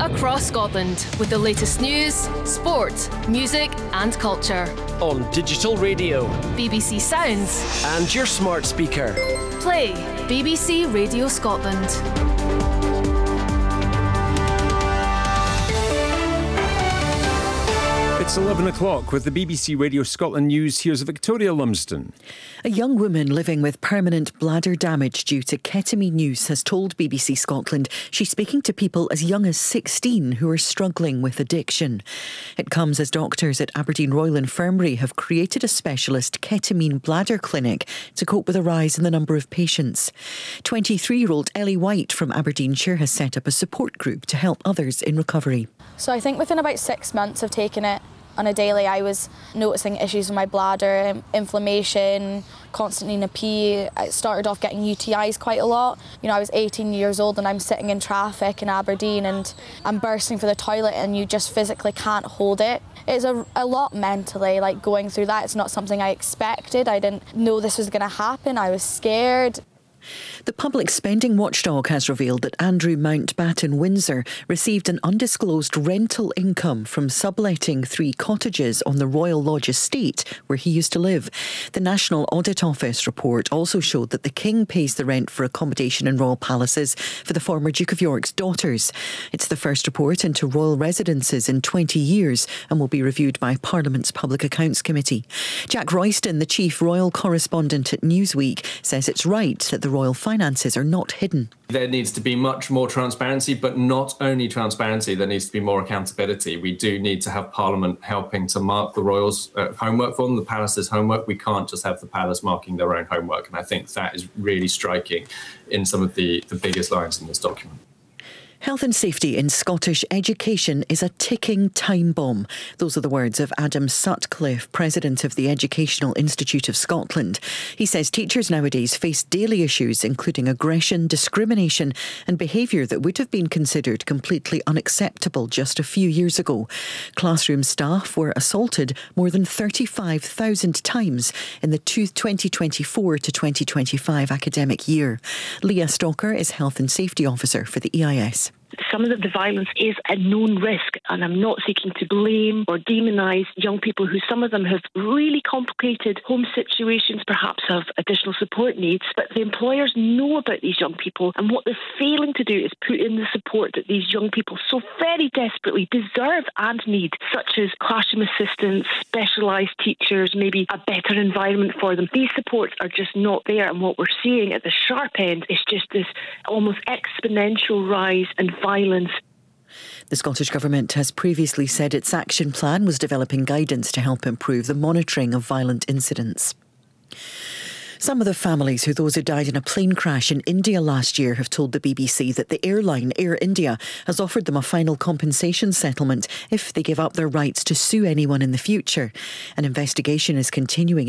across Scotland with the latest news, sport, music and culture. On digital radio, BBC Sounds and your smart speaker. Play BBC Radio Scotland. It's 11 o'clock with the BBC Radio Scotland news. Here's Victoria Lumsden. A young woman living with permanent bladder damage due to ketamine use has told BBC Scotland she's speaking to people as young as 16 who are struggling with addiction. It comes as doctors at Aberdeen Royal Infirmary have created a specialist ketamine bladder clinic to cope with a rise in the number of patients. 23-year-old Ellie White from Aberdeenshire has set up a support group to help others in recovery. So I think within about 6 months of taking it on a daily, I was noticing issues with my bladder, inflammation, constantly in a pee. I started off getting UTIs quite a lot. You know, I was 18 years old and I'm sitting in traffic in Aberdeen and I'm bursting for the toilet and you just physically can't hold it. It's a lot mentally, like going through that. It's not something I expected. I didn't know this was going to happen. I was scared. The public spending watchdog has revealed that Andrew Mountbatten Windsor received an undisclosed rental income from subletting 3 cottages on the Royal Lodge estate where he used to live. The National Audit Office report also showed that the King pays the rent for accommodation in royal palaces for the former Duke of York's daughters. It's the first report into royal residences in 20 years and will be reviewed by Parliament's Public Accounts Committee. Jack Royston, the chief royal correspondent at Newsweek, says it's right that the royal finances are not hidden. There needs to be much more transparency, but not only transparency, there needs to be more accountability. We do need to have Parliament helping to mark the royals' homework for them, the palace's homework. We can't just have the palace marking their own homework. And I think that is really striking in some of the biggest lines in this document. Health and safety in Scottish education is a ticking time bomb. Those are the words of Adam Sutcliffe, president of the Educational Institute of Scotland. He says teachers nowadays face daily issues including aggression, discrimination and behaviour that would have been considered completely unacceptable just a few years ago. Classroom staff were assaulted more than 35,000 times in the 2024 to 2025 academic year. Leah Stalker is Health and Safety Officer for the EIS. Some of the violence is a known risk, and I'm not seeking to blame or demonise young people who some of them have really complicated home situations, perhaps have additional support needs, but the employers know about these young people, and what they're failing to do is put in the support that these young people so very desperately deserve and need, such as classroom assistants, specialised teachers, maybe a better environment for them. These supports are just not there, and what we're seeing at the sharp end is just this almost exponential rise in violence. The Scottish Government has previously said its action plan was developing guidance to help improve the monitoring of violent incidents. Some of the families who died in a plane crash in India last year have told the BBC that the airline Air India has offered them a final compensation settlement if they give up their rights to sue anyone in the future. An investigation is continuing